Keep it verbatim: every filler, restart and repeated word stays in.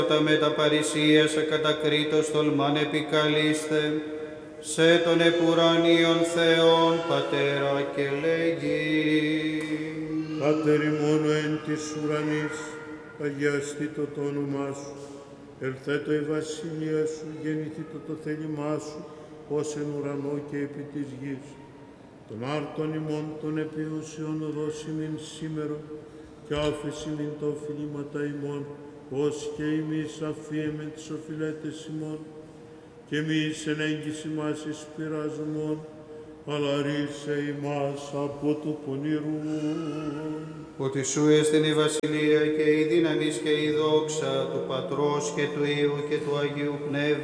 τα με τα παρησίας ακατακρίτως τολμάν επικαλείστε, σε τον επουρανίον Θεόν Πατέρα και λέγει. Πάτερ ημών εν της ουρανής, αγιαστήτω το όνομά σου, ελθέτω η βασιλεία σου, γεννηθήτω το θέλημά σου, ως εν ουρανό και επί της γης. Τον άρτον ημών των επιούσιων δώσιμην σήμερο, και άφεσιμην τα οφειλήματα ημών, ως και εμείς αφίεμεν τις οφειλέτες ημών, και εμείς εν έγκυση μας εις πειρασμόν, αλλά ρίσε ημάς από του πονηρού. Ότι σου εστιν η βασιλεία και η δύναμις και η δόξα του Πατρός και του Υιού και του Αγίου Πνεύματος,